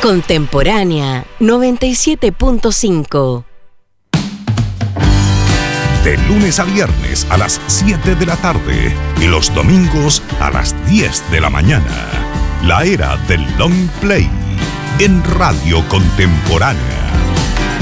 Contemporánea 97.5. De lunes a viernes a las 7 de la tarde y los domingos a las 10 de la mañana. La era del long play en Radio Contemporánea.